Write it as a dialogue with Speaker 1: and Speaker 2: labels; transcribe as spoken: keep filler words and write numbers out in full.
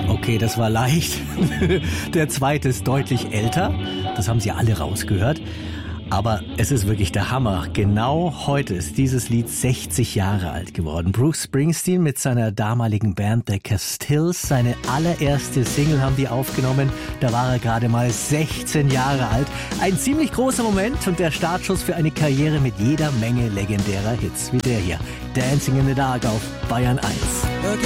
Speaker 1: Okay, das war leicht. Der zweite ist deutlich älter. Das haben Sie alle rausgehört. Aber es ist wirklich der Hammer. Genau heute ist dieses Lied sechzig Jahre alt geworden. Bruce Springsteen mit seiner damaligen Band The Castiles. Seine allererste Single haben die aufgenommen. Da war er gerade mal sechzehn Jahre alt. Ein ziemlich großer Moment und der Startschuss für eine Karriere mit jeder Menge legendärer Hits. Wie der hier. Dancing in the Dark auf Bayern eins.